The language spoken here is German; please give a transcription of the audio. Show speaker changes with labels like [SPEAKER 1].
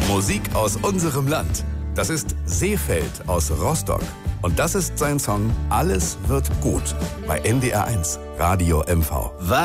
[SPEAKER 1] Musik aus unserem Land. Das ist Seefeld aus Rostock. Und das ist sein Song Alles wird gut bei NDR 1 Radio MV.